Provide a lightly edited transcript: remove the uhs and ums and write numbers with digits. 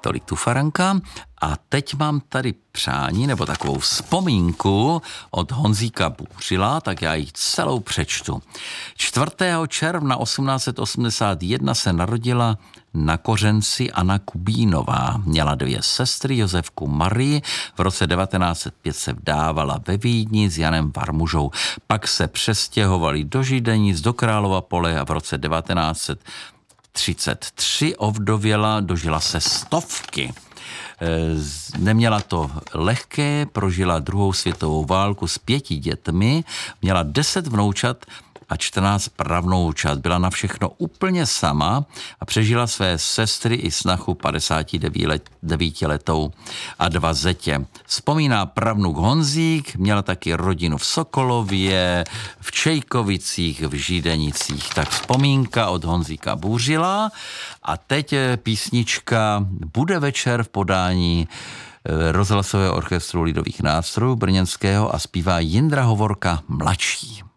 Tolik tu Faranka. A teď mám tady přání, nebo takovou vzpomínku od Honzíka Bůřila, tak já ji celou přečtu. 4. června 1881 se narodila na Kořenci Anna Kubínová. Měla 2 sestry, Josefku Marii. V roce 1905 se vdávala ve Vídni s Janem Varmužou. Pak se přestěhovali do Židenic, do Králova Pole a v roce 1933 ovdověla, dožila se 100. Neměla to lehké, prožila 2. světovou válku s 5 dětmi, měla 10 vnoučat a 14 pravnoučat. Byla na všechno úplně sama a přežila své sestry i snachu 59letou a 2 zetě. Vzpomíná pravnuk Honzík, měla taky rodinu v Sokolově, v Čejkovicích, v Židenicích. Tak vzpomínka od Honzíka Bůřila. A teď písnička Bude večer v podání rozhlasového orchestru lidových nástrojů brněnského a zpívá Jindra Hovorka mladší.